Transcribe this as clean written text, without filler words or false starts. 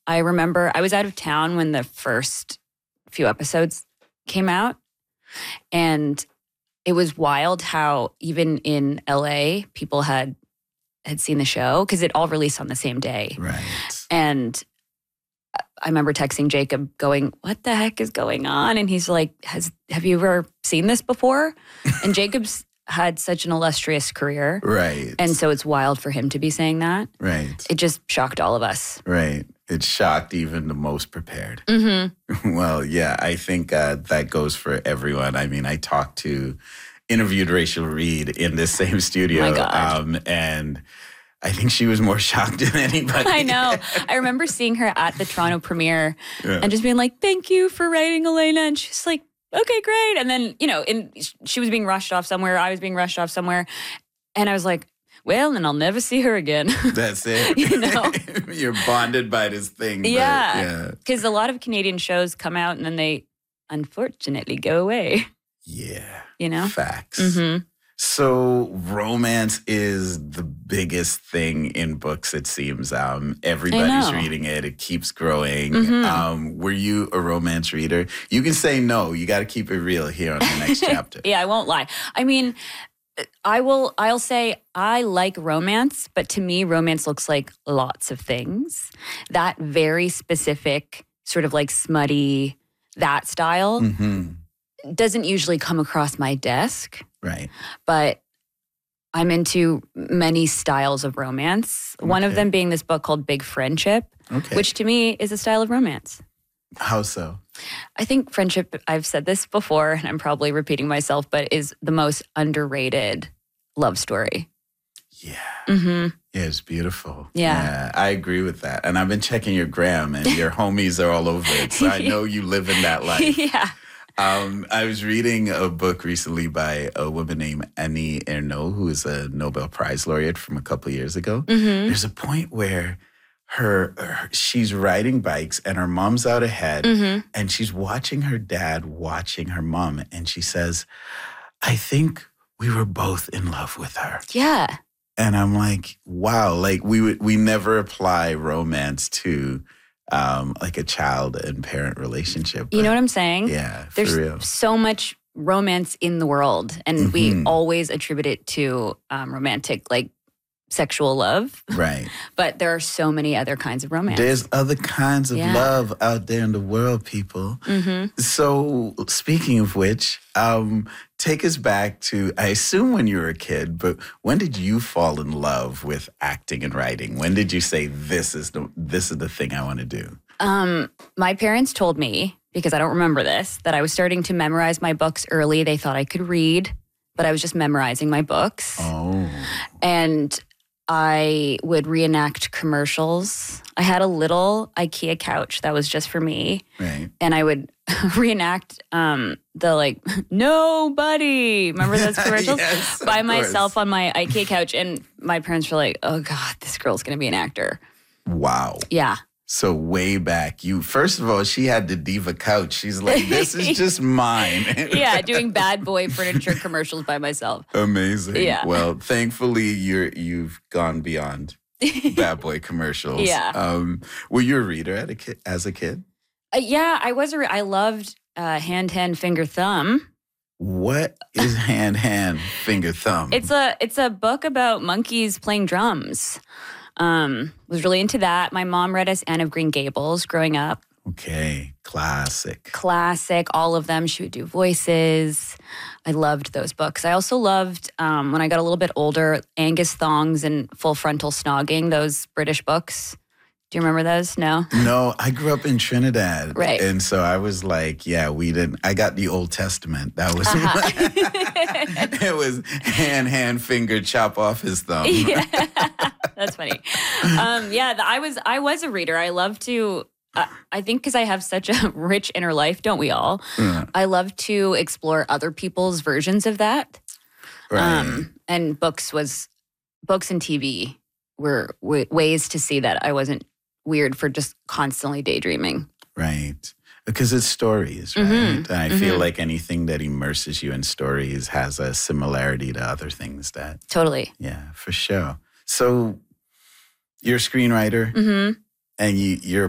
I remember I was out of town when the first few episodes came out. And it was wild how even in LA, people had seen the show because it all released on the same day. Right. And I remember texting Jacob going, what the heck is going on? And he's like, have you ever seen this before? And Jacob's had such an illustrious career. Right. And so it's wild for him to be saying that. Right. It just shocked all of us. Right. It shocked even the most prepared. Mm-hmm. Well, yeah, I think that goes for everyone. I mean, I interviewed Rachel Reed in this same studio. Oh my God. And I think she was more shocked than anybody. I know. I remember seeing her at the Toronto premiere and just being like, thank you for writing Elena. And she's like, okay, great. And then, she was being rushed off somewhere. I was being rushed off somewhere. And I was like, well, then I'll never see her again. That's it. You're bonded by this thing. Yeah. Because a lot of Canadian shows come out and then they unfortunately go away. Yeah. Facts. Mm-hmm. So romance is the biggest thing in books, it seems. Everybody's reading it. It keeps growing. Mm-hmm. Were you a romance reader? You can say no. You got to keep it real here on the next chapter. Yeah, I won't lie. I mean, I'll say I like romance, but to me, romance looks like lots of things. That very specific sort of like smutty, that style doesn't usually come across my desk. Right. But I'm into many styles of romance. One of them being this book called Big Friendship, which to me is a style of romance. How so? I think friendship, I've said this before, and I'm probably repeating myself, but is the most underrated love story. Yeah. Mm-hmm. Yeah, it's beautiful. Yeah. I agree with that. And I've been checking your gram, and your homies are all over it. So I know you live in that life. Yeah. I was reading a book recently by a woman named Annie Ernaux, who is a Nobel Prize laureate from a couple of years ago. Mm-hmm. There's a point where she's riding bikes and her mom's out ahead and she's watching her dad watching her mom. And she says, I think we were both in love with her. Yeah. And I'm like, wow, like we never apply romance to like a child and parent relationship. You know what I'm saying? Yeah, There's for real. so much romance in the world, and we always attribute it to romantic, like sexual love. Right. But there are so many other kinds of romance. There's other kinds of love out there in the world, people. Mm-hmm. So speaking of which, take us back to, I assume when you were a kid, but when did you fall in love with acting and writing? When did you say, this is the thing I want to do? My parents told me, because I don't remember this, that I was starting to memorize my books early. They thought I could read, but I was just memorizing my books. Oh. And I would reenact commercials. I had a little IKEA couch that was just for me. Right. And I would reenact the like, nobody. Remember those commercials? Yes, by myself on my IKEA couch. And my parents were like, oh God, this girl's going to be an actor. Wow. Yeah. So way back, first of all, she had the diva couch. She's like, this is just mine. Yeah, doing bad boy furniture commercials by myself. Amazing. Yeah. Well, thankfully, you've gone beyond bad boy commercials. Yeah. Were you a reader as a kid? Yeah, I was. I loved Hand, Hand, Finger, Thumb. What is Hand, Hand, Finger, Thumb? It's a book about monkeys playing drums. Was really into that. My mom read us Anne of Green Gables growing up. Okay, classic. Classic, all of them. She would do voices. I loved those books. I also loved, when I got a little bit older, Angus Thongs and Full Frontal Snogging, those British books. Do you remember those? No? No, I grew up in Trinidad. Right. And so I was like, yeah, I got the Old Testament. That was, it was hand, finger, chop off his thumb. Yeah. That's funny. I was a reader. I love to, I think because I have such a rich inner life, don't we all? Yeah. I love to explore other people's versions of that. Right. And books and TV were ways to see that I wasn't weird for just constantly daydreaming. Right. Because it's stories, right? Mm-hmm. And I feel like anything that immerses you in stories has a similarity to other things that... Totally. Yeah, for sure. So you're a screenwriter, and you're